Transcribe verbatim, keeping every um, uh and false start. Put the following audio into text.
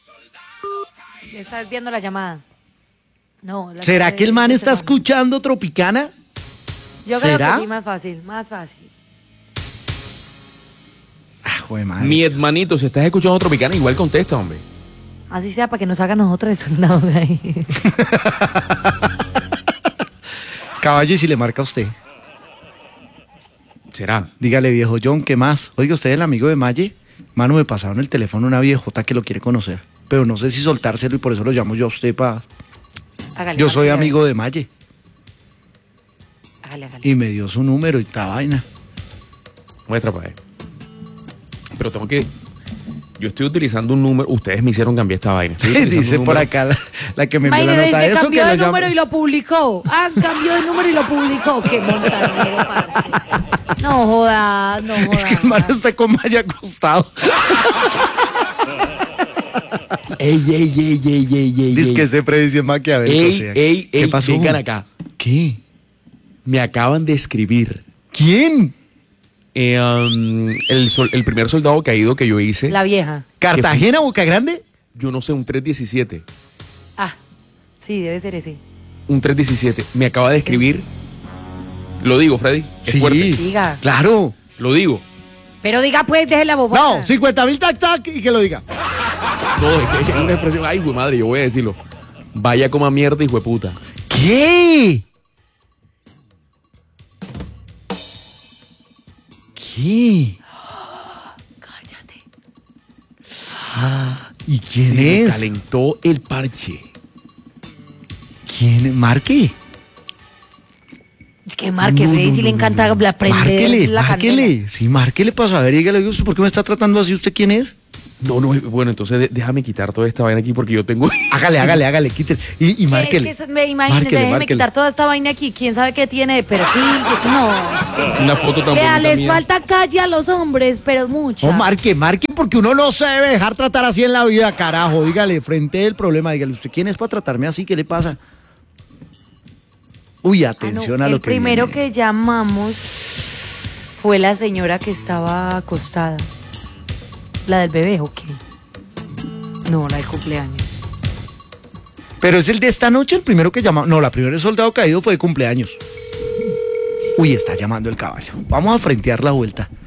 Estás viendo la llamada. No. La ¿Será que, que el man que está escuchando Tropicana? Yo creo ¿Será? que sí, más fácil, más fácil. Ah, joder, madre. Mi hermanito, si estás escuchando Tropicana, igual contesta, hombre. Así sea, para que nos hagan nosotros de soldados de ahí. Caballo, y si le marca a usted. ¿Será? Dígale, viejo John, ¿qué más? Oiga, ¿usted es el amigo de Maye? Mano, me pasaron el teléfono una viejota que lo quiere conocer. Pero no sé si soltárselo y por eso lo llamo yo a usted para... Hágale, Yo soy hágale, amigo de Maye. Hágale, hágale. Y me dio su número y esta vaina. Muestra para él. Pero tengo que... Yo estoy utilizando un número... Ustedes me hicieron cambiar esta vaina. Estoy utilizando Dice un por número- acá la, la que me envió Mayre la dice nota que de eso. cambió que de lo número llamo. y lo publicó. Ah, cambió de número y lo publicó. Qué montañero, parce. No jodas, no jodas. Es que el man está con Maye acostado. Ey, ey, ey, ey, ey, ey. Dice ey. que ese previsión maquiavélico. Ey, o sea. ey, ¿Qué ey, pasó? vengan acá. ¿Qué? Me acaban de escribir ¿Quién? eh, um, el, sol- el primer soldado caído que yo hice. La vieja. ¿Cartagena, Boca Grande? Yo no sé, un tres diecisiete. Ah, sí, debe ser ese. Un tres diecisiete. Me acaba de escribir. Lo digo, Freddy. Es Sí. fuerte. Diga. Claro. Lo digo. Pero diga pues, deje la bobada. No, cincuenta mil tac tac y que lo diga. No, es que es una expresión. Ay, güey, madre, yo voy a decirlo. Vaya como a mierda, hijo de puta. ¿Qué? ¿Qué? Cállate. ¿Y quién Se me es? calentó el parche. ¿Quién? ¿Marque? Es que marque, No, Freddy, no, si no, le no, encanta no. la prender Márquele, la márquele. candela. Sí, márquele para saber. Dígale, ¿usted por qué me está tratando así? ¿Usted quién es? No, no, bueno, entonces de- déjame quitar toda esta vaina aquí porque yo tengo. Hágale, hágale, hágale, quítele. Y, y márquele. Es que eso- me imagínese, Márquele, déjeme márquele. quitar toda esta vaina aquí. ¿Quién sabe qué tiene de perfil? No. Una foto tan Vea, bonita les mía. falta calle a los hombres, pero mucha. No, marque, marque, porque uno no se debe dejar tratar así en la vida, carajo. Dígale, frente al problema, dígale, ¿usted quién es para tratarme así? ¿Qué le pasa? Uy, Ah, no, atención a lo el que primero viene. que llamamos fue la señora que estaba acostada. ¿La del bebé o qué? No, la del cumpleaños. Pero es el de esta noche, el primero que llamó. No, la primera del soldado caído fue de cumpleaños. Uy, está llamando el caballo. Vamos a frentear la vuelta.